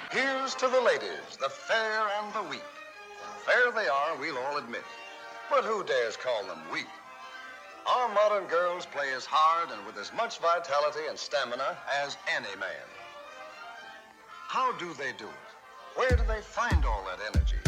Here's to the ladies, the fair and the weak. Fair they are, we'll all admit. But who dares call them weak? Our modern girls play as hard and with as much vitality and stamina as any man. How do they do it? Where do they find all that energy?